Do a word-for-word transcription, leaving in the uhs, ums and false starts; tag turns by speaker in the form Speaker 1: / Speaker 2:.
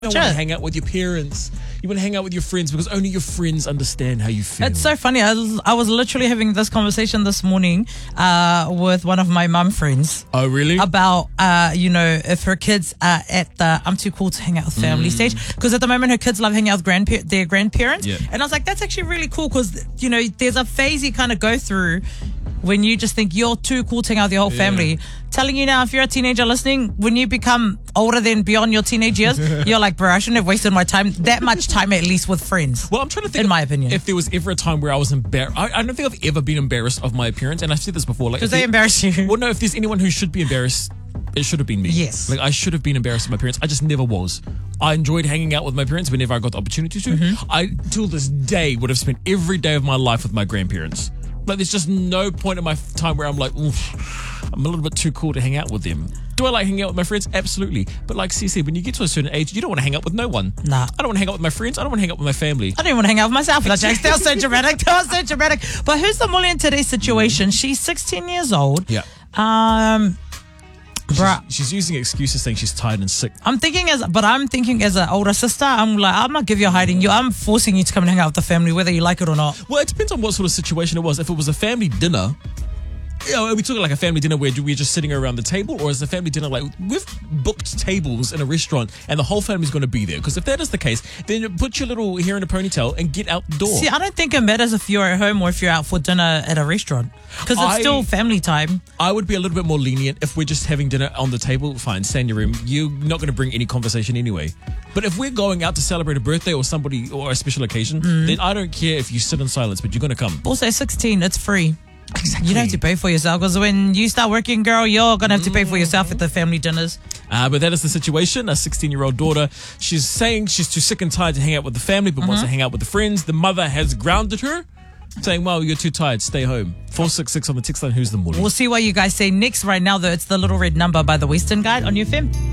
Speaker 1: You don't want to hang out with your parents. You want to hang out with your friends because only your friends understand how you feel.
Speaker 2: It's so funny. I was, I was literally having this conversation this morning uh, with one of my mum friends.
Speaker 1: Oh, really?
Speaker 2: About, uh, you know, if her kids are at the I'm too cool to hang out with family mm. stage. Because at the moment, her kids love hanging out with grandpa- their grandparents.
Speaker 1: Yeah.
Speaker 2: And I was like, that's actually really cool because, you know, there's a phase you kind of go through when you just think you're too cool to hang out with your whole family.
Speaker 1: Yeah.
Speaker 2: Telling you now, if you're a teenager listening, when you become older than beyond your teenage years, you're like, bro, I shouldn't have wasted my time, that much time at least with friends.
Speaker 1: Well, I'm trying to think,
Speaker 2: in my opinion,
Speaker 1: if there was ever a time where I was embarrassed. I, I don't think I've ever been embarrassed of my appearance, and I've said this before. Like,
Speaker 2: because they embarrass you.
Speaker 1: Well, no, if there's anyone who should be embarrassed, it should have been me.
Speaker 2: Yes.
Speaker 1: Like, I should have been embarrassed of my parents. I just never was. I enjoyed hanging out with my parents whenever I got the opportunity to. Mm-hmm. I, till this day, would have spent every day of my life with my grandparents. Like, there's just no point in my time where I'm like, I'm a little bit too cool to hang out with them. Do I like hanging out with my friends? Absolutely. But like C said, when you get to a certain age, you don't want to hang out with no one.
Speaker 2: Nah.
Speaker 1: I don't want to hang out with my friends. I don't want to hang out with my family.
Speaker 2: I don't even want to hang out with myself. That was so dramatic. That was so dramatic. But who's the Molly in today's situation? She's sixteen years old.
Speaker 1: Yeah.
Speaker 2: Um...
Speaker 1: Bruh. She's, she's using excuses saying she's tired and sick.
Speaker 2: I'm thinking as, but I'm thinking as an older sister, I'm like, I'm not giving you a hiding. You, I'm forcing you to come and hang out with the family, whether you like it or not.
Speaker 1: Well, it depends on what sort of situation it was. If it was a family dinner, you know, are we talking like a family dinner where we're just sitting around the table, or is a family dinner like we've booked tables in a restaurant and the whole family's going to be there? Because if that is the case, then put your little hair in a ponytail and get out the door.
Speaker 2: See, I don't think it matters if you're at home or if you're out for dinner at a restaurant, because it's I, still family time.
Speaker 1: I would be a little bit more lenient if we're just having dinner on the table. Fine, stay in your room. You're not going to bring any conversation anyway. But if we're going out to celebrate a birthday or somebody or a special occasion, mm. then I don't care if you sit in silence, but you're going to come.
Speaker 2: Also, sixteen, it's free.
Speaker 1: Exactly.
Speaker 2: You don't have to pay for yourself, because when you start working, girl, you're going to have to pay for yourself at the family dinners.
Speaker 1: Uh, but that is the situation. A sixteen-year-old daughter, she's saying she's too sick and tired to hang out with the family, but mm-hmm. wants to hang out with the friends. The mother has grounded her, saying, well, you're too tired, stay home. four six six on the text line. Who's the Molly?
Speaker 2: We'll see what you guys say next. Right now, though, it's the Little Red Number by the Western Guide on U F M.